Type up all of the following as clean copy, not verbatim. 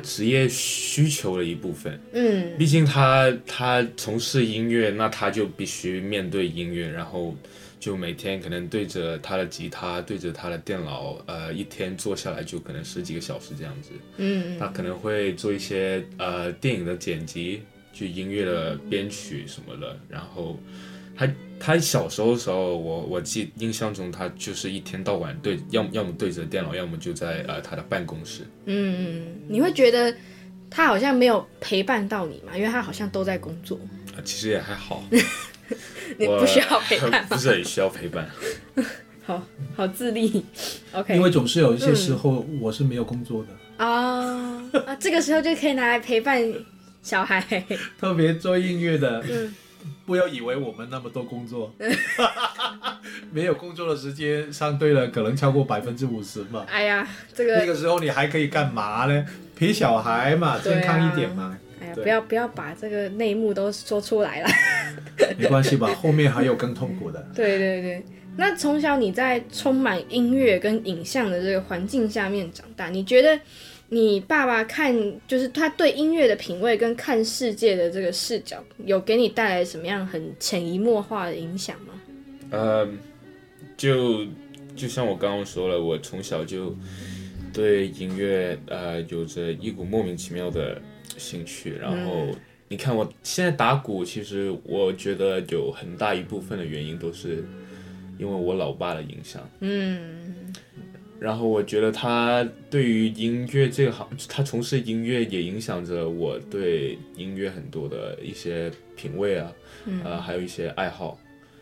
职业需求的一部分。毕竟他从事音乐，那他就必须面对音乐，然后就每天可能对着他的吉他，对着他的电脑，一天坐下来就可能10几个小时这样子。他可能会做一些电影的剪辑，就音乐的编曲什么的。然后他小时候的时候，我印象中他就是一天到晚要么对着电脑，要么就在他的办公室。 你会觉得他好像没有陪伴到你嘛？因为他好像都在工作。 其实也还好。 你不需要陪伴吗？ 不是很需要陪伴。 好自立。OK。 因为总是有一些时候我是没有工作的。这个时候就可以拿来陪伴小孩。 特别做音乐的。不要以为我们那么多工作，没有工作的时间相对了可能超过50%嘛。 哎呀，那个时候你还可以干嘛呢？陪小孩嘛，健康一点嘛。 哎呀，不要把这个内幕都说出来了。 没关系吧，后面还有更痛苦的。 对。那从小你在充满音乐跟影像的这个环境下面长大，你觉得你爸爸就是他对音乐的品味跟看世界的这个视角，有给你带来什么样很潜移默化的影响吗？ 就像我刚刚说了，我从小就对音乐有着一股莫名其妙的兴趣。然后你看我现在打鼓，其实我觉得有很大一部分的原因都是因为我老爸的影响。然后我觉得他对于音乐这个他从事音乐也影响着我对音乐很多的一些品味啊，还有一些爱好。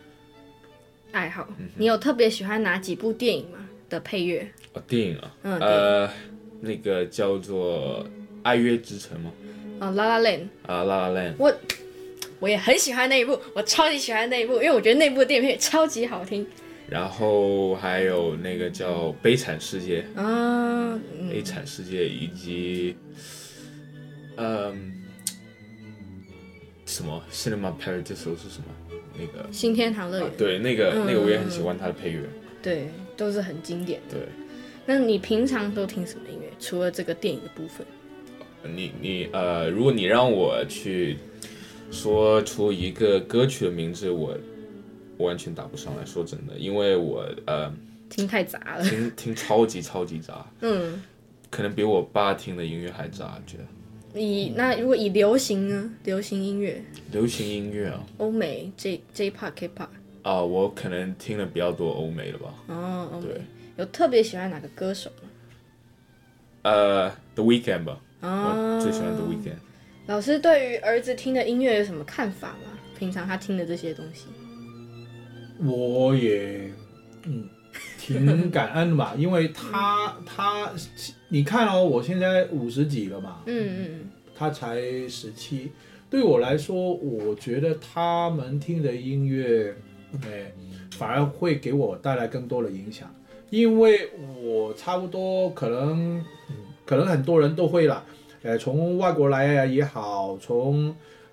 你有特别喜欢哪几部电影吗的配乐？ 电影那个叫做《爱乐之城》吗 ？La La Land。 La La Land。 我也很喜欢那一部，我超级喜欢那一部，因为我觉得那部电影也超级好听。 然后还有那个叫《悲惨世界》悲惨世界以及什么 Cinema Paradiso 是什么？那个新天堂乐园。 对，那个我也很喜欢他的配乐。 对，都是很经典。 对。 那你平常都听什么音乐？除了这个电影的部分？ 如果你让我去说出一个歌曲的名字，我完全答不上来，说真的，因为我听太杂了， 听超级杂。可能比我爸听的音乐还杂，觉得。 那如果以流行呢？流行音乐啊， 欧美 J-pop K-pop 我可能听的比较多欧美的吧。 欧美。对，有特别喜欢哪个歌手吗 ？The Weeknd 吧。我最喜欢 The Weeknd。 老师对于儿子听的音乐有什么看法吗？平常他听的这些东西。 我也挺感恩吧，因为他你看我现在50几了嘛，他才17，对我来说，我觉得他们听的音乐，反而会给我带来更多的影响，因为我差不多可能很多人都会啦，从外国来也好，从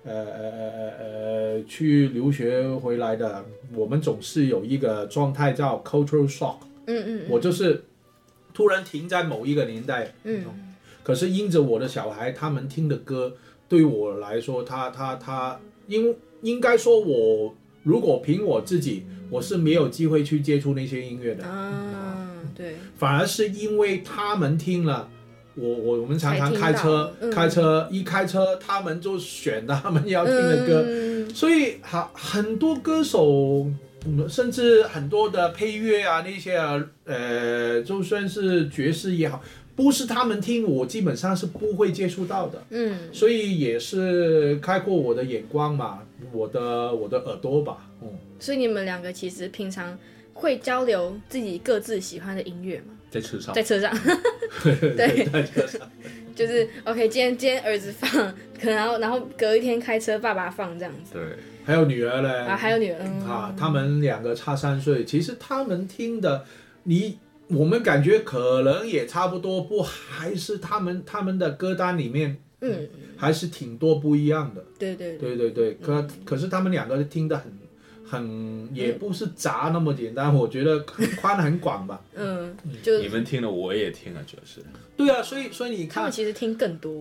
去留学回来的，我们总是有一个状态叫 cultural shock。我就是突然停在某一个年代。可是因着我的小孩他们听的歌，对我来说，他应该说我如果凭我自己，我是没有机会去接触那些音乐的。 对。反而是因为他们听了。我们常常开车，他们就选他们要听的歌，所以很多歌手，甚至很多的配乐啊那些就算是爵士也好，不是他们听，我基本上是不会接触到的。所以也是开阔我的眼光嘛，我的耳朵吧。 所以你们两个其实平常会交流自己各自喜欢的音乐吗？ 在车上对，在车上就是 OK， 今天儿子放，可能然后隔一天开车爸爸放这样子。 对， 还有女儿嘞。 还有女儿他们两个差3岁，其实他们听的我们感觉可能也差不多，还是他们的歌单里面还是挺多不一样的。对，可是他们两个听的也不是杂那么简单，我觉得很宽很广吧。 就你们听了我也听了，主要是。 对啊，所以你看， 他们其实听更多。